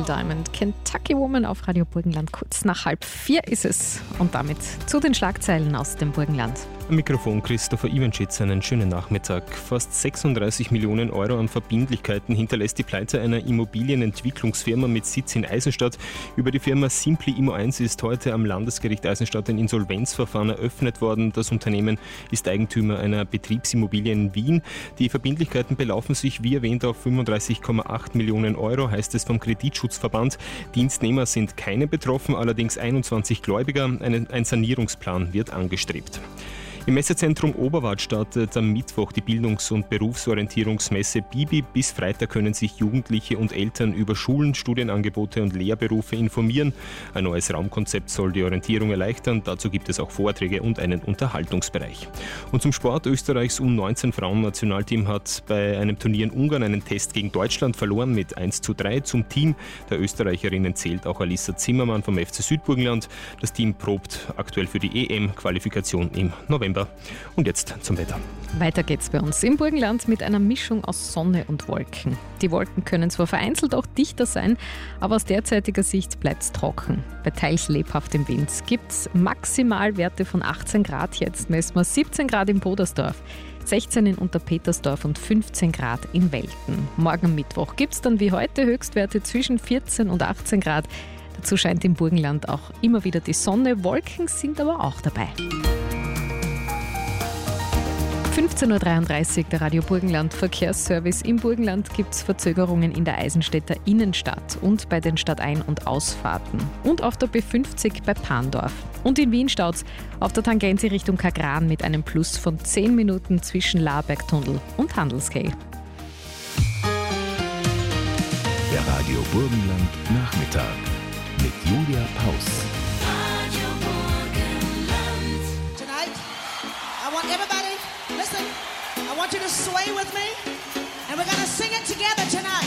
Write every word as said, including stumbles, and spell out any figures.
Diamond, Kentucky Woman auf Radio Burgenland. Kurz nach halb vier ist es. Und damit zu den Schlagzeilen aus dem Burgenland. Am Mikrofon Christopher Iwanschitz, einen schönen Nachmittag. Fast sechsunddreißig Millionen Euro an Verbindlichkeiten hinterlässt die Pleite einer Immobilienentwicklungsfirma mit Sitz in Eisenstadt. Über die Firma Simply Immo eins ist heute am Landesgericht Eisenstadt ein Insolvenzverfahren eröffnet worden. Das Unternehmen ist Eigentümer einer Betriebsimmobilie in Wien. Die Verbindlichkeiten belaufen sich, wie erwähnt, auf fünfunddreißig Komma acht Millionen Euro, heißt es vom Kreditschutzverband. Dienstnehmer sind keine betroffen, allerdings einundzwanzig Gläubiger. Ein, ein Sanierungsplan wird angestrebt. Im Messezentrum Oberwart startet am Mittwoch die Bildungs- und Berufsorientierungsmesse Bibi. Bis Freitag können sich Jugendliche und Eltern über Schulen, Studienangebote und Lehrberufe informieren. Ein neues Raumkonzept soll die Orientierung erleichtern. Dazu gibt es auch Vorträge und einen Unterhaltungsbereich. Und zum Sport: Österreichs U neunzehn Frauennationalteam hat bei einem Turnier in Ungarn einen Test gegen Deutschland verloren mit eins zu drei. Zum Team der Österreicherinnen zählt auch Alissa Zimmermann vom F C Südburgenland. Das Team probt aktuell für die E M-Qualifikation im November. Und jetzt zum Wetter. Weiter geht's bei uns im Burgenland mit einer Mischung aus Sonne und Wolken. Die Wolken können zwar vereinzelt auch dichter sein, aber aus derzeitiger Sicht bleibt's trocken. Bei teils lebhaftem Wind gibt's Maximalwerte von achtzehn Grad. Jetzt messen wir siebzehn Grad in Bodersdorf, sechzehn in Unterpetersdorf und fünfzehn Grad in Welten. Morgen Mittwoch gibt's dann wie heute Höchstwerte zwischen vierzehn und achtzehn Grad. Dazu scheint im Burgenland auch immer wieder die Sonne. Wolken sind aber auch dabei. fünfzehn Uhr dreiunddreißig, der Radio Burgenland Verkehrsservice. Im Burgenland gibt es Verzögerungen in der Eisenstädter Innenstadt und bei den Stadtein- und Ausfahrten. Und auf der B fünfzig bei Pandorf. Und in Wien staut's auf der Tangente Richtung Kagran mit einem Plus von zehn Minuten zwischen Laarbergtunnel und Handelsquai. Der Radio Burgenland Nachmittag mit Julia Paus. Listen, I want you to sway with me, and we're going to sing it together tonight.